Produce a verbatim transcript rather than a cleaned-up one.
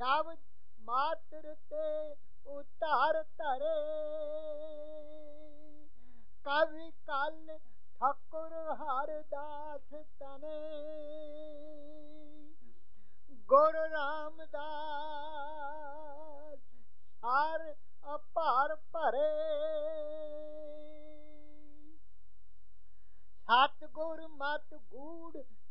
ਸ਼ਬਦ ਮਾਤਰ ਤੇ ਉਤਾਰ ਧਰੇ। ਕਵੀ ਕਲ ਠਾਕੁਰ ਹਰਦਾਸ ਤਨੇ, ਗੁਰੂ ਰਾਮਦਾਸ ਹਰ ਅਪਾਰ ਭਰੇ। ਸਤਿਗੁਰ ਮਤਿ ਗੂੜ